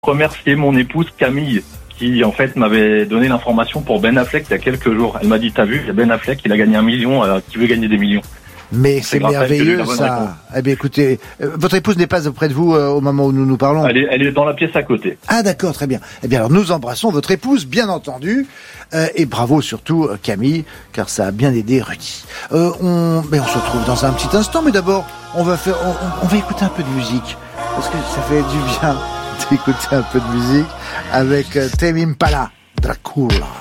remercier mon épouse Camille, qui en fait m'avait donné l'information pour Ben Affleck il y a quelques jours. Elle m'a dit, t'as vu, il y a Ben Affleck, il a gagné 1 million, qui veut gagner des millions. Mais c'est merveilleux ça. Eh bien écoutez, votre épouse n'est pas auprès de vous au moment où nous parlons. Elle est dans la pièce à côté. Ah d'accord, très bien. Eh bien alors nous embrassons votre épouse, bien entendu, et bravo surtout Camille, car ça a bien aidé Rudy. On se retrouve dans un petit instant, mais d'abord on va écouter un peu de musique, parce que ça fait du bien d'écouter un peu de musique avec Tame Impala, Dracula.